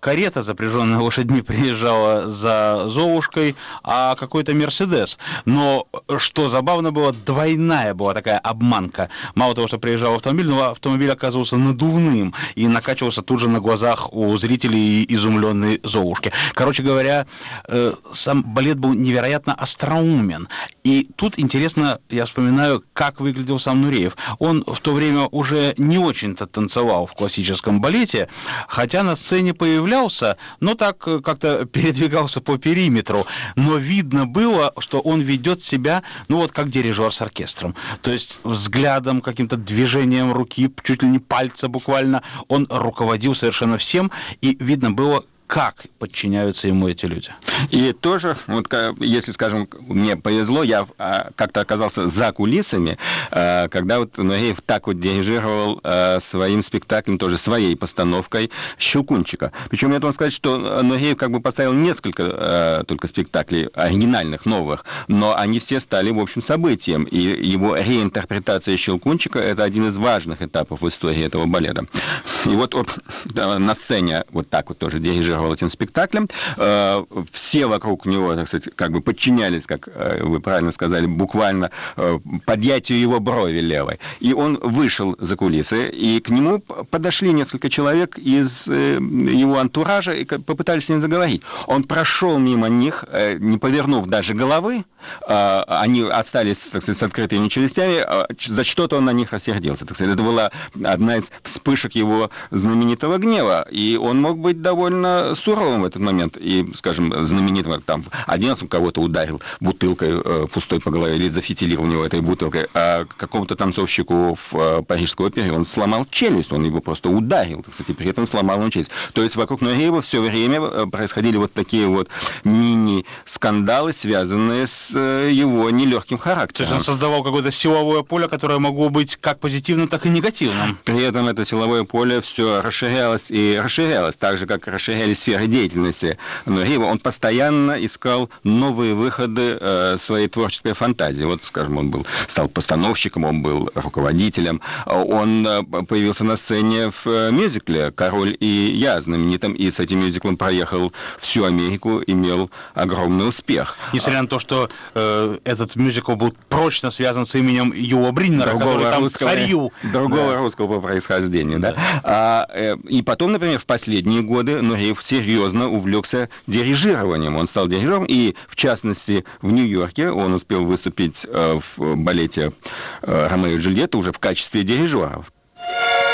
карета, запряженная лошадьми, приезжала за Золушкой, а какой-то Мерседес. Но, что забавно было, двойная была такая обманка. Мало того, что приезжал автомобиль, но автомобиль оказывался надувным и накачивался тут же на глазах у зрителей изумленной Золушки. Короче говоря, сам балет был невероятно остроумен. И тут интересно, я вспоминаю, как выглядел сам Нуреев. Он в то время уже не очень-то танцевал в классическом балете, хотя на сцене появлялся, но так как-то передвигался по периметру. Но видно было, что он ведет себя, ну вот как дирижер с оркестром. То есть взглядом, каким-то движением руки, чуть ли не пальца буквально, он руководил совершенно всем, и видно было, как подчиняются ему эти люди. И тоже, вот если, скажем, мне повезло, я как-то оказался за кулисами, когда вот Нуреев так вот дирижировал своим спектаклем, тоже своей постановкой «Щелкунчика». Причем я должен сказать, что Нуреев как бы поставил несколько только спектаклей оригинальных, новых, но они все стали, в общем, событием. И его реинтерпретация «Щелкунчика» — это один из важных этапов в истории этого балета. И вот он на сцене вот так вот тоже дирижировал этим спектаклем. Все вокруг него, так сказать, как бы подчинялись, как вы правильно сказали, буквально подъятию его брови левой. И он вышел за кулисы, и к нему подошли несколько человек из его антуража и попытались с ним заговорить. Он прошел мимо них, не повернув даже головы. Они остались, так сказать, с открытыми челюстями. За что-то он на них рассердился. Так сказать, это была одна из вспышек его знаменитого гнева. И он мог быть довольно суровым в этот момент. И, скажем, знаменитым, там, один раз он кого-то ударил бутылкой пустой по голове или зафитилировал у него этой бутылкой, а какому-то танцовщику в Парижской опере он сломал челюсть, он его просто ударил, кстати, при этом сломал ему челюсть. То есть вокруг Нуреева все время происходили вот такие вот мини-скандалы, связанные с его нелегким характером. То есть он создавал какое-то силовое поле, которое могло быть как позитивным, так и негативным. При этом это силовое поле все расширялось и расширялось, так же, как расширялись сферы деятельности Нуреева. Он постоянно искал новые выходы своей творческой фантазии. Вот, скажем, он стал постановщиком, он был руководителем, он появился на сцене в мюзикле «Король и я» знаменитым, и с этим мюзиклом проехал всю Америку, имел огромный успех. Несмотря на то, что этот мюзикл был прочно связан с именем Юла Бриннера, который там царил. Другого русского по происхождению, да. И потом, например, в последние годы Нуреев серьезно увлекся дирижированием. Он стал дирижером, и, в частности, в Нью-Йорке он успел выступить в балете «Ромео и Джульетта» уже в качестве дирижера.